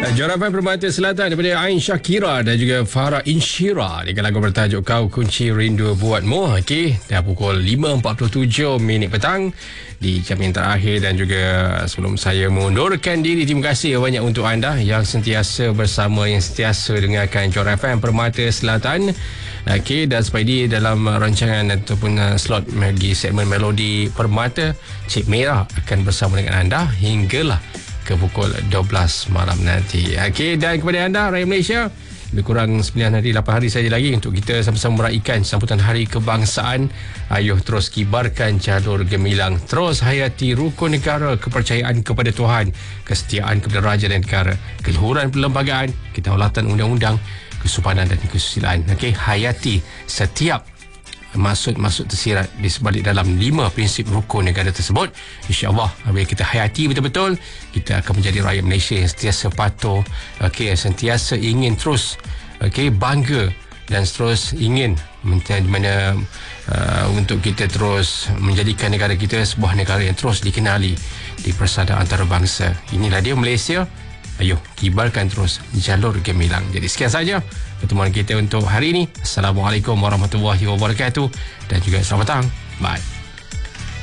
Juara FM Permata Selatan daripada Ain Shakira dan juga Farah Inshira dengan lagu bertajuk Kau Kunci Rindu Buatmu. Okey, dah pukul 5.47 minit petang di jam yang terakhir, dan juga sebelum saya mengundurkan diri, terima kasih banyak untuk anda yang sentiasa bersama, yang sentiasa dengarkan Juara FM Permata Selatan. Okey, dan sebab ini dalam rancangan ataupun slot bagi segmen Melodi Permata, Cik Merah akan bersama dengan anda hinggalah ke pukul 12 malam nanti. Okey, dan kepada anda rakyat Malaysia, lebih kurang 9 hari 8 hari saja lagi untuk kita sama-sama meraihkan sambutan Hari Kebangsaan. Ayuh terus kibarkan jalur gemilang, terus hayati rukun negara, kepercayaan kepada Tuhan, kesetiaan kepada raja dan negara, keluhuran perlembagaan, kedaulatan undang-undang, kesopanan dan kesusilaan. Okey, hayati setiap maksud-maksud tersirat di sebalik dalam 5 prinsip rukun negara tersebut. InsyaAllah bila kita hayati betul-betul, kita akan menjadi rakyat Malaysia yang sentiasa patuh, okey, sentiasa ingin terus bangga dan terus ingin mana untuk kita terus menjadikan negara kita sebuah negara yang terus dikenali di persada antarabangsa. Inilah dia Malaysia. Ayuh kibarkan terus jalur gemilang. Jadi sekian saja pertemuan kita untuk hari ini. Assalamualaikum warahmatullahi wabarakatuh dan juga selamat petang. Bye.